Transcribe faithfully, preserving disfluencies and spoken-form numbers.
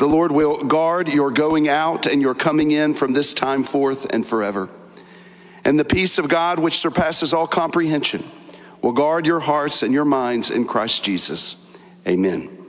The Lord will guard your going out and your coming in from this time forth and forever. And the peace of God, which surpasses all comprehension, will guard your hearts and your minds in Christ Jesus. Amen.